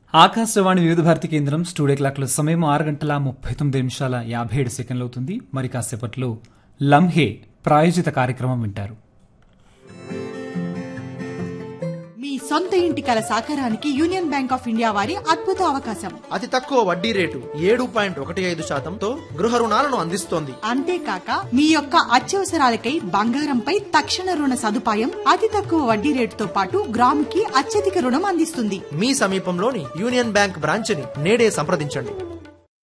ఆకాశవాణి వివిధ భారతి కేంద్రం స్టూడియో క్లాక్లో సమయం 6:39:57 అవుతుంది. మరి కాసేపట్లో లంహే ప్రాయోజిత కార్యక్రమం వింటారు. మీ సొంత ఇంటి కల సాకారానికి యూనియన్ బ్యాంక్ ఆఫ్ ఇండియా వారి అద్భుత అవకాశం. అతి తక్కువ వడ్డీ రేటు 7.15% గృహ రుణాలను అందిస్తోంది. అంతేకాక మీ యొక్క అత్యవసరాలకై బంగారంపై తక్షణ రుణ సదుపాయం, అతి తక్కువ వడ్డీ రేటుతో పాటు గ్రాముకి అత్యధిక రుణం అందిస్తుంది. మీ సమీపంలోని యూనియన్ బ్యాంక్ బ్రాంచ్ ని నేడే సంప్రదించండి.